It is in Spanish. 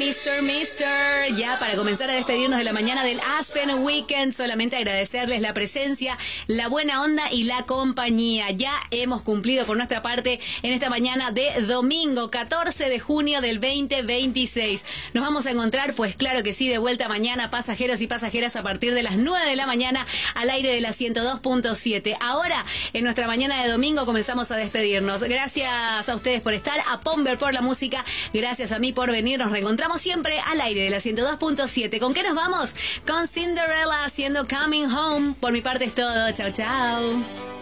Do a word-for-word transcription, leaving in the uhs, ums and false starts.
mister mister Ya para comenzar a despedirnos de la mañana del Aspen Weekend, solamente agradecerles la presencia, la buena onda y la compañía. Ya hemos cumplido por nuestra parte en esta mañana de domingo, catorce de junio del veinte veintiséis. Nos vamos a encontrar, pues claro que sí, de vuelta mañana, pasajeros y pasajeras, a partir de las nueve de la mañana al aire de la ciento dos punto siete. Ahora, en nuestra mañana de domingo, comenzamos a despedirnos. Gracias a ustedes por estar, a Pomber por la música, gracias a mí por venir. Nos reencontramos siempre al aire de la ciento dos punto siete. ¿Con qué nos vamos? Con Cinderella haciendo Coming Home. Por mi parte es todo. Chao, chao.